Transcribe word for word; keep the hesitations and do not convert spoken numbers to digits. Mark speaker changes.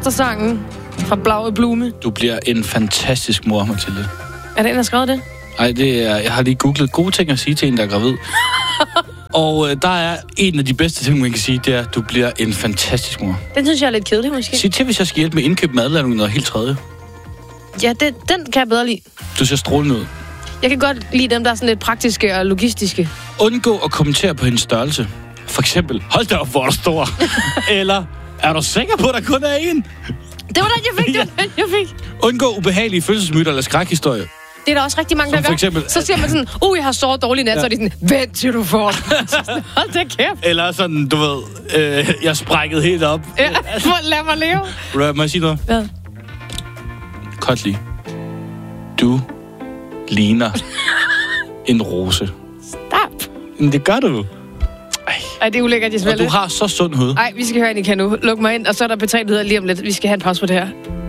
Speaker 1: Mestersangen fra Blaue Blume.
Speaker 2: Du bliver en fantastisk mor, Mathilde.
Speaker 1: Er det en, der har skrevet det?
Speaker 2: Nej, det er, jeg har lige googlet gode ting at sige til en, der er gravid. Og øh, der er en af de bedste ting, man kan sige, det er, at du bliver en fantastisk mor.
Speaker 1: Den synes jeg er lidt kedelig, måske.
Speaker 2: Sig til, hvis jeg skal hjælpe med indkøb madlavning noget helt tredje.
Speaker 1: Ja, det, den kan jeg bedre lide.
Speaker 2: Du ser strålende ud.
Speaker 1: Jeg kan godt lide dem, der er sådan lidt praktiske og logistiske.
Speaker 2: Undgå at kommentere på hendes størrelse. For eksempel, hold da op, hvor er du stor. Eller, er du sikker på, at der kun er en?
Speaker 1: Det var den, jeg fik. Det var den, jeg fik.
Speaker 2: Undgå ubehagelige følelsesmyter eller skrækhistorier.
Speaker 1: Det er der også rigtig mange,
Speaker 2: Som
Speaker 1: der
Speaker 2: for
Speaker 1: gør.
Speaker 2: eksempel,
Speaker 1: så siger man sådan, uh, jeg har sovet dårligt nat, ja. Så er de sådan, vent til du får den. Hold da kæft.
Speaker 2: Eller sådan, du ved, øh, jeg sprækkede helt op.
Speaker 1: Ja, lad mig leve.
Speaker 2: Må jeg sige noget?
Speaker 1: Hvad?
Speaker 2: Kort lige. Du ligner en rose.
Speaker 1: Stop.
Speaker 2: Men det gør du. Ej.
Speaker 1: Ej, det er ulækkert, jeg
Speaker 2: Og du har så sund hud.
Speaker 1: Ej, vi skal høre en i kan nu. Luk mig ind, og så er der P tre nyheder lige om lidt. Vi skal have en pause på det her.